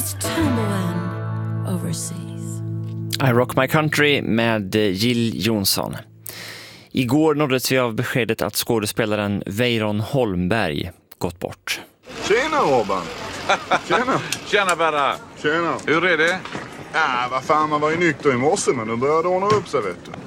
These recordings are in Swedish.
It's tumbling overseas. I Rock My Country med Jill Johnson. Igår nåddes vi av beskedet att skådespelaren Weiron Holmberg gått bort. Tjena Robban! Tjena! Tjena Berra! Tjena! Hur är det? Ja, vad fan, man var ju nykter i morse, men nu började ordna upp sig, vet du.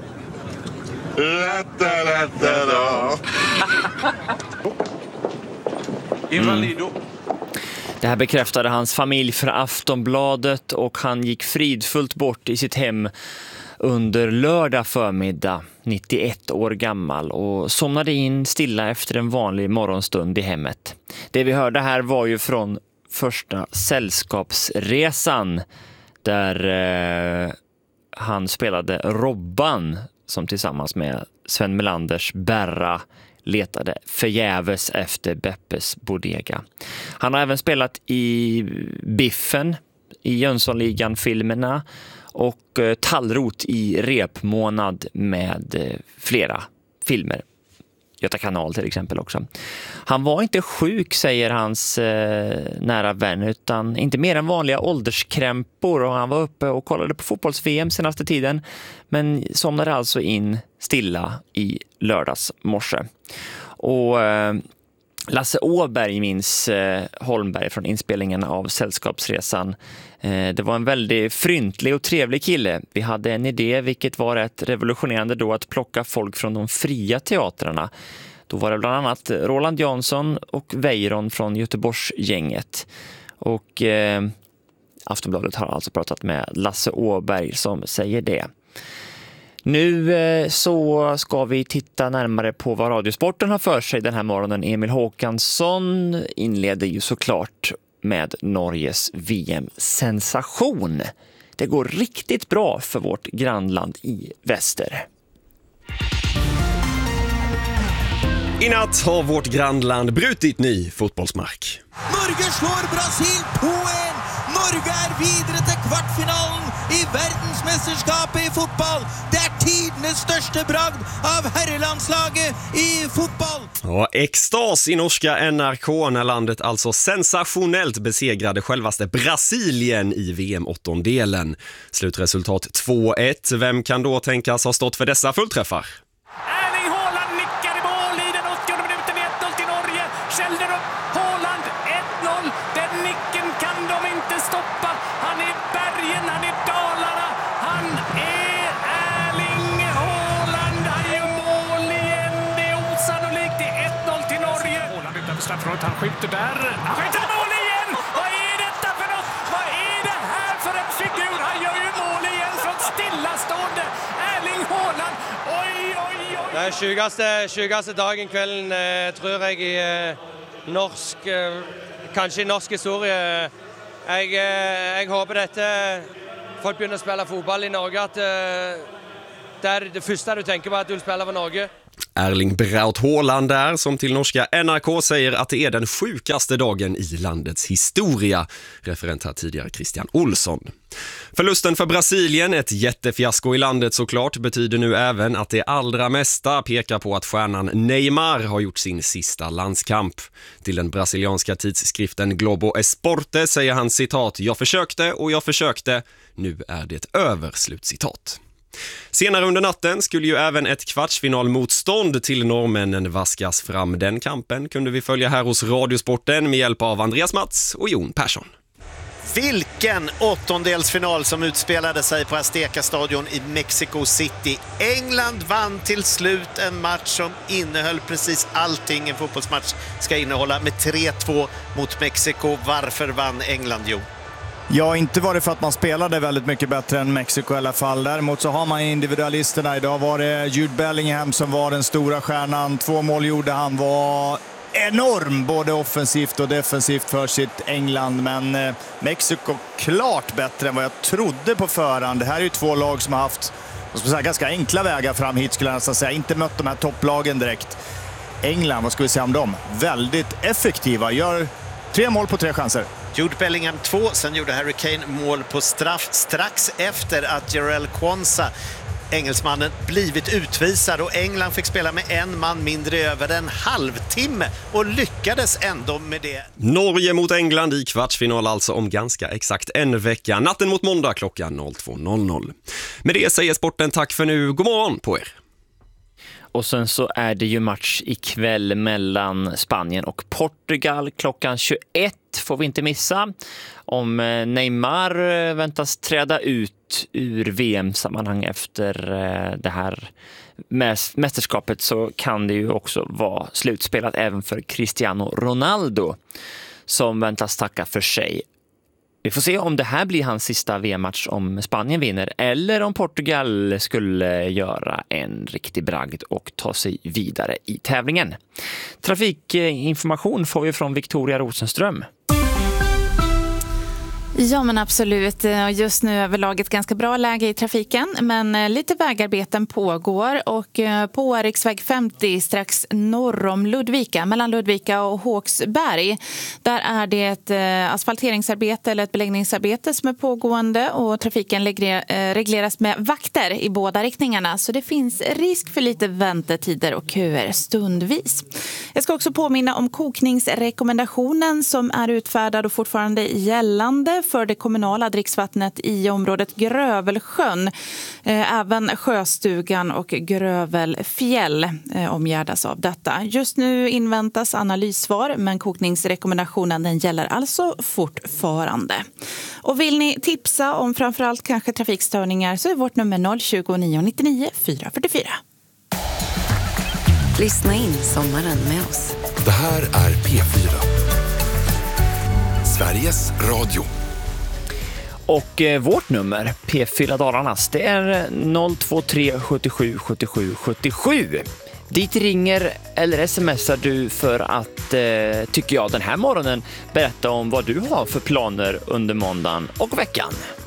Invalido. Det här bekräftade hans familj för Aftonbladet och han gick fridfullt bort i sitt hem under lördag förmiddag, 91 år gammal, och somnade in stilla efter en vanlig morgonstund i hemmet. Det vi hörde här var ju från första Sällskapsresan där han spelade Robban som tillsammans med Sven Melanders Berra letade förgäves efter Beppes Bodega. Han har även spelat i Biffen, i Jönssonligan-filmerna och Tallrot i Repmånad med flera filmer. Göta kanal till exempel också. Han var inte sjuk, säger hans nära vän, utan inte mer än vanliga ålderskrämpor, och han var uppe och kollade på fotbolls-VM senaste tiden men somnade alltså in stilla i lördags morse. Och Lasse Åberg minns Holmberg från inspelningen av Sällskapsresan. Det var en väldigt fryntlig och trevlig kille. Vi hade en idé, vilket var rätt revolutionerande då, att plocka folk från de fria teatrarna. Då var det bland annat Roland Jansson och Weiron från Göteborgsgänget. Och Aftonbladet har alltså pratat med Lasse Åberg som säger det. Nu så ska vi titta närmare på vad Radiosporten har för sig den här morgonen. Emil Håkansson inleder ju såklart med Norges VM-sensation. Det går riktigt bra för vårt grannland i väster. I natt har vårt grannland brutit ny fotbollsmark. Norge slår Brasil 2-1. Norge är vidare till kvartfinalen i världsmästerskapet i fotboll. Det är tidenes största bragd av herrelandslaget i fotboll. Ja, extas i norska NRK när landet alltså sensationellt besegrade självaste Brasilien i VM-åttondelen. Slutresultat 2-1. Vem kan då tänkas ha stått för dessa fullträffar? Erling Haaland nickar i mål i den 80:e minuten, 1-0 till Norge. Kjellder upp, Haaland 1-0. Den nicken kan de inte stoppa. Han är bergen, han är Dalarna. Han är Erling Haaland. Han gör mål igen. Det är osannolikt. Det är 1-0 till Norge. Haaland utanför straffområdet. Han skjuter där. Han skjuter mål igen. Vad är detta för något? Vad är det här för en figur? Han gör ju mål igen från stillastående. Erling Haaland. Oj, oj, oj. Det er 20. dagen kvelden, tror jeg, i norsk, kanskje i norsk historie. Jeg håper dette, folk begynner å spille fotball i Norge, at det er det første du tenker på, at du vil spille for Norge. Erling Braut Haaland där som till norska NRK säger att det är den sjukaste dagen i landets historia. Referent här tidigare Christian Olsson. Förlusten för Brasilien, ett jättefiasko i landet såklart, betyder nu även att det allra mesta pekar på att stjärnan Neymar har gjort sin sista landskamp. Till den brasilianska tidsskriften Globo Esporte säger han citat: "Jag försökte och jag försökte, nu är det över", slutcitat. Senare under natten skulle ju även ett kvartsfinalmotstånd till norrmännen vaskas fram. Den kampen kunde vi följa här hos Radiosporten med hjälp av Andreas Mats och Jon Persson. Vilken åttondelsfinal som utspelade sig på Azteca-stadion i Mexico City. England vann till slut en match som innehöll precis allting en fotbollsmatch ska innehålla med 3-2 mot Mexiko. Varför vann England, Jo? Ja, inte var det för att man spelade väldigt mycket bättre än Mexiko i alla fall. Däremot så har man individualisterna. Idag var det Jude Bellingham som var den stora stjärnan. 2 mål gjorde han, var enorm både offensivt och defensivt för sitt England. Men Mexiko klart bättre än vad jag trodde på förhand. Det här är ju 2 lag som har haft ganska enkla vägar fram hit, skulle jag nästan säga. Inte mött de här topplagen direkt. England, vad ska vi säga om dem? Väldigt effektiva. Gör 3 mål på 3 chanser. Jude Bellingham 2, sen gjorde Harry Kane mål på straff strax efter att Jarell Quansah engelsmannen blivit utvisad och England fick spela med en man mindre över en halvtimme och lyckades ändå med det. Norge mot England i kvartsfinal alltså om ganska exakt en vecka. Natten mot måndag klockan 02.00. Med det säger sporten tack för nu. God morgon på er! Och sen så är det ju match ikväll mellan Spanien och Portugal klockan 21. Får vi inte missa. Om Neymar väntas träda ut ur VM-sammanhang efter det här mästerskapet så kan det ju också vara slutspelat även för Cristiano Ronaldo som väntas tacka för sig. Vi får se om det här blir hans sista VM-match om Spanien vinner eller om Portugal skulle göra en riktig bragd och ta sig vidare i tävlingen. Trafikinformation får vi från Victoria Rosenström. Ja men absolut, just nu överlag ett ganska bra läge i trafiken men lite vägarbeten pågår och på riksväg 50 strax norr om Ludvika, mellan Ludvika och Håksberg, där är det ett asfalteringsarbete eller ett beläggningsarbete som är pågående och trafiken regleras med vakter i båda riktningarna så det finns risk för lite väntetider och köer stundvis. Jag ska också påminna om kokningsrekommendationen som är utfärdad och fortfarande gällande för det kommunala dricksvattnet i området Grövelsjön. Även Sjöstugan och Grövelfjäll omgärdas av detta. Just nu inväntas analyssvar men kokningsrekommendationen den gäller alltså fortfarande. Och vill ni tipsa om framförallt kanske trafikstörningar så är vårt nummer 029 99 444. Lyssna in sommaren med oss. Det här är P4. Sveriges Radio. Och vårt nummer, P4 Dalarnas, det är 023 77 77 77. Dit ringer eller smsar du för att, tycker jag, den här morgonen berätta om vad du har för planer under måndagen och veckan.